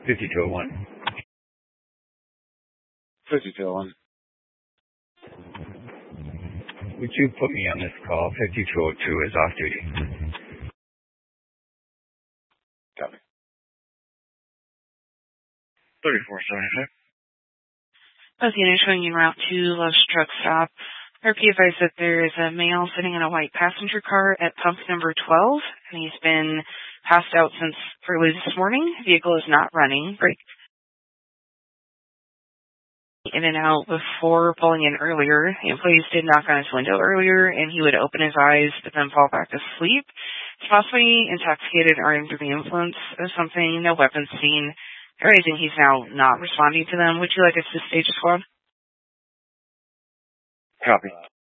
5201. 5201. Would you put me on this call? 5202 is off duty. Copy. 3475. As the unit showing you route to Love's Truck Stop. RP advised that there is a male sitting in a white passenger car at pump number 12, and he's been passed out since early this morning. Vehicle is not running. Brake in and out before pulling in earlier. The employees did knock on his window earlier, and he would open his eyes but then fall back to sleep. He's possibly intoxicated or under the influence of something. No weapons seen. Everything, he's now not responding to them. Would you like us to stage a squad? Copy.